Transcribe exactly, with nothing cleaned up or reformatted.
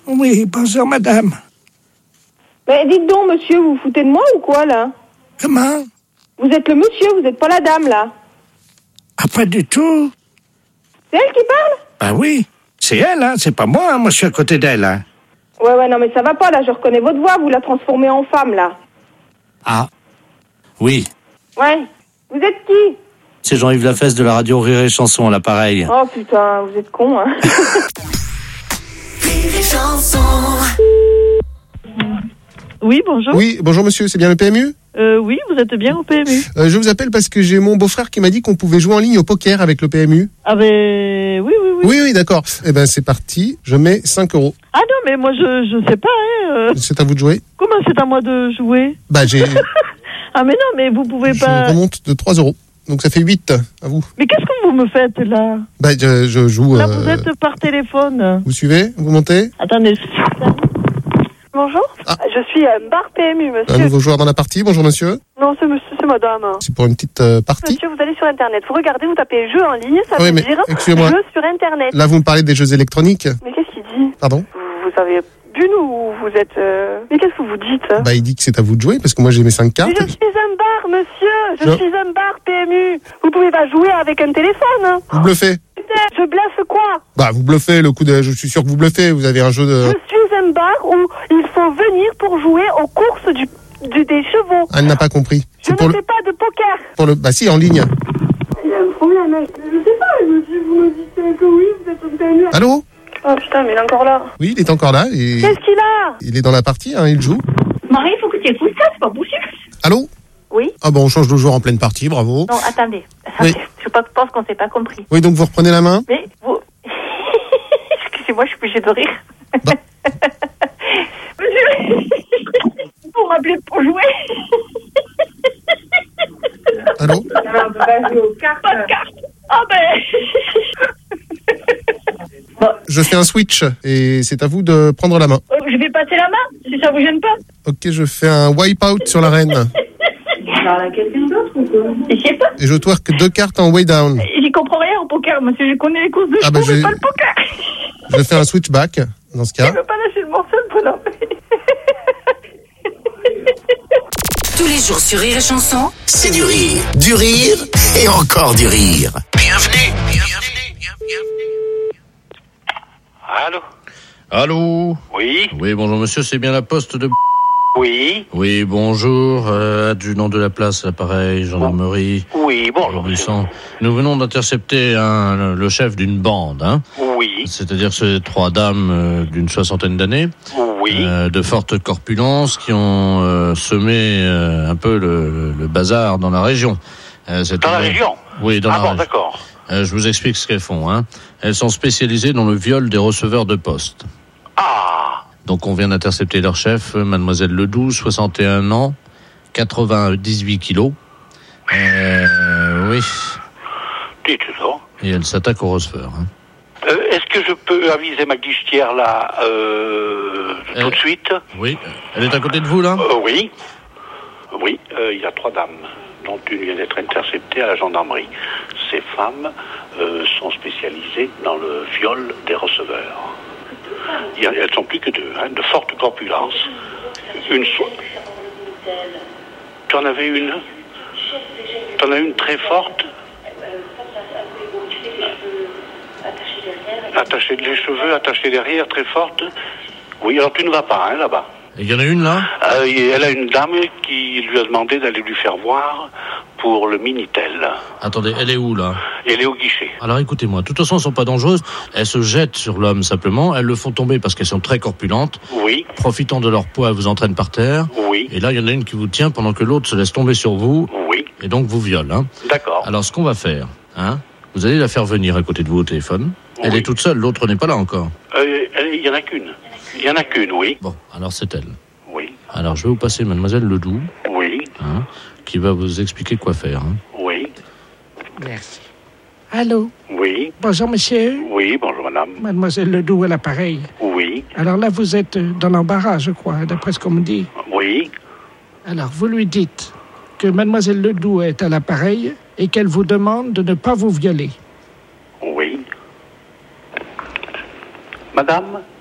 Oui, bonjour, madame. Mais dites donc, monsieur, vous vous foutez de moi ou quoi, là? Comment? Vous êtes le monsieur, vous n'êtes pas la dame, là. Ah, pas du tout. C'est elle qui parle? Ben oui, c'est elle, hein, c'est pas moi, hein, moi je suis à côté d'elle, hein. Ouais, ouais, non, mais ça va pas, là, je reconnais votre voix, vous la transformez en femme, là. Ah, oui. Ouais. Vous êtes qui? C'est Jean-Yves Lafesse de la radio Rire et Chanson à l'appareil. Oh, putain, vous êtes con, hein. Rire et Chanson. Oui, bonjour. Oui, bonjour monsieur, c'est bien le P M U? Euh, oui, vous êtes bien au P M U. euh, Je vous appelle parce que j'ai mon beau-frère qui m'a dit qu'on pouvait jouer en ligne au poker avec le P M U. Ah ben, oui, oui, oui. Oui, oui, d'accord. Eh ben c'est parti, je mets cinq euros. Ah non, mais moi, je je sais pas, hein. euh. C'est à vous de jouer. Comment c'est à moi de jouer? Bah j'ai... Ah mais non, mais vous pouvez je pas... remonte de trois euros. Donc ça fait huit à vous. Mais qu'est-ce que vous me faites, là? Bah je, je joue... Là, euh, vous êtes par téléphone. Vous suivez? Vous montez? Attendez. Bonjour. Ah. Je suis euh, bar P M U, monsieur. Un nouveau joueur dans la partie, bonjour monsieur. Non, c'est monsieur, c'est madame. C'est pour une petite euh, partie. Monsieur, vous allez sur Internet, vous regardez, vous tapez jeu en ligne, ça Oui, veut mais dire excusez-moi. jeu sur Internet. Là vous me parlez des jeux électroniques. Mais qu'est-ce qu'il dit? Pardon? Vous, vous avez bu ou vous êtes... euh... Mais qu'est-ce que vous dites? Bah il dit que c'est à vous de jouer parce que moi j'ai mes cinq cartes. Mais je suis un bar, monsieur. Je Non. suis un bar P M U. Vous pouvez pas jouer avec un téléphone. Hein. Vous bluffez? Putain, je bluffe quoi? Bah vous bluffez le coup de... Je suis sûr que vous bluffez, vous avez un jeu de... Je suis un bar où il faut venir pour jouer aux courses du, du des chevaux. Elle n'a pas compris. Je ne pour le... fais pas de poker. pour le... Bah si, en ligne. Il y a un problème, mec. Je sais pas, monsieur, vous me dites que oui, vous êtes un P M U. Allô? Oh putain, mais il est encore là. Oui, il est encore là. Et... Qu'est-ce qu'il a? il est dans la partie, hein, il joue. Marie, il faut que tu écoutes ça, c'est pas possible. Allô? Oui. Ah bon, on change de joueur en pleine partie, bravo. Non, attendez. Oui. Je pense qu'on s'est pas compris. Oui, donc vous reprenez la main. Mais vous... Excusez-moi, je suis obligée de rire. Bah. Monsieur, vous m'appelez pour jouer. Allô? Alors, on peut pas jouer aux cartes. Pas de carte. Ah ben... Bon, Je fais un switch et c'est à vous de prendre la main. euh, je vais passer la main, si ça vous gêne pas. Ok, je fais un wipe-out sur la reine. On parle à quelqu'un d'autre ou quoi? Je sais pas. Et je twerk deux cartes en way down. J'y comprends rien au poker, monsieur. Je connais les courses de Ah chevaux, bah, mais j'ai- pas le poker. Je fais un switchback dans ce Il cas. veut pas lâcher le morceau, le bonhomme. Tous les jours sur Rire et Chanson, c'est du rire, du rire et encore du rire. Bienvenue, bienvenue, bienvenue. Allô? Allô? Oui? Oui, bonjour monsieur, c'est bien la poste de... Oui? Oui, bonjour, euh, adjudant de la place, l'appareil, gendarmerie. Oui, bonjour. Buisson. Nous venons d'intercepter un, le chef d'une bande, hein. Oui, C'est-à-dire ces trois dames euh, d'une soixantaine d'années, oui. euh, de forte corpulence, qui ont euh, semé euh, un peu le, le bazar dans la région. Euh, c'est Dans la une- région? Oui, dans Ah la bon, région. d'accord. Euh, je vous explique ce qu'elles font, hein. Elles sont spécialisées dans le viol des receveurs de poste. Ah! Donc on vient d'intercepter leur chef, euh, mademoiselle Ledoux, soixante et un ans, quatre-vingt-dix-huit kilos. Euh, oui, Dites donc. et elle s'attaque au receveur. Hein. Euh, Est-ce que je peux aviser ma guichetière là, euh, tout Euh. de suite? Oui, elle est à côté de vous là? Euh, oui. Oui, euh, il y a trois dames, dont une vient d'être interceptée à la gendarmerie. Ces femmes euh, sont spécialisées dans le viol des receveurs. Il y a- elles sont plus que deux, hein, de forte corpulence. Une so- Tu en avais une? Tu en as une très forte? Attachée les cheveux, attachée derrière, très forte? Oui, alors tu ne vas pas, hein, là-bas. Il y en a une là? Euh, et elle a une dame qui lui a demandé d'aller lui faire voir pour le Minitel. Attendez, elle est où là? Elle est au guichet. Alors écoutez-moi, de toute façon elles sont pas dangereuses, elles se jettent sur l'homme simplement, elles le font tomber parce qu'elles sont très corpulentes, Oui, profitant de leur poids, elles vous entraînent par terre, oui, et là il y en a une qui vous tient pendant que l'autre se laisse tomber sur vous, oui, et donc vous viole. Hein. d'accord. Alors ce qu'on va faire, hein, vous allez la faire venir à côté de vous au téléphone, elle Oui. est toute seule, l'autre n'est pas là encore. Euh, elle- Il y en a qu'une. Il y en a qu'une, oui. Bon, alors c'est elle. Oui, Alors je vais vous passer mademoiselle Ledoux, oui, hein, qui va vous expliquer quoi faire. Hein. oui, Merci. Allô? oui, Bonjour, monsieur. oui, bonjour madame. Mademoiselle Ledoux à l'appareil. Oui, Alors là, vous êtes dans l'embarras, je crois, d'après ce qu'on me dit. oui, Alors, vous lui dites que Mademoiselle Ledoux est à l'appareil et qu'elle vous demande de ne pas vous violer. oui. Madame?